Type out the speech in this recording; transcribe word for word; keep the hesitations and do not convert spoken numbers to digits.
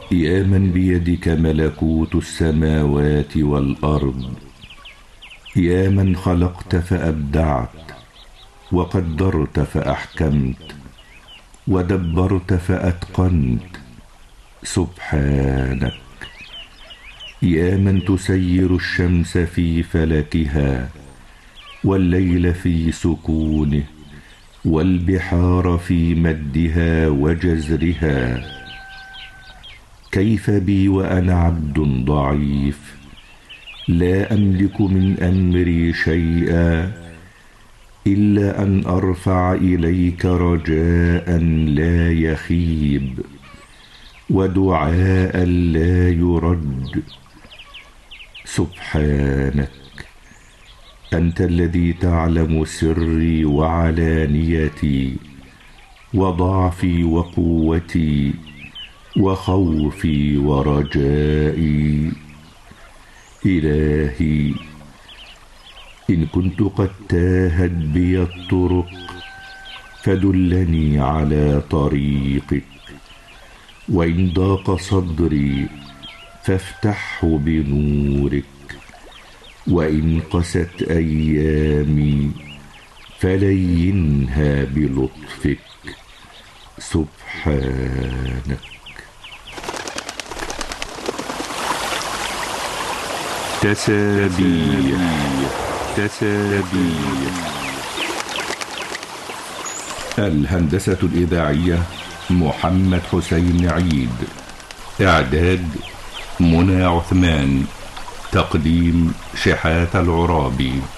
يا من بيدك ملكوت السماوات والأرض، يا من خلقت فأبدعت، وقدرت فأحكمت، ودبرت فأتقنت، سبحانك. يا من تسير الشمس في فلكها، والليل في سكونه، والبحار في مدها وجزرها، كيف بي وأنا عبد ضعيف لا أملك من أمري شيئا إلا أن أرفع إليك رجاء لا يخيب، ودعاء لا يرد. سبحانك، أنت الذي تعلم سري وعلانيتي، وضعفي وقوتي، وخوفي ورجائي. إلهي، إن كنت قد تاهت بي الطرق فدلني على طريقك، وإن ضاق صدري فافتحه بنورك، وإن قست أيامي فلينها بلطفك. سبحانك. تسابيح تسابيح. الهندسة الإذاعية محمد حسين عيد، إعداد منى عثمان، تقديم شحات العرابي.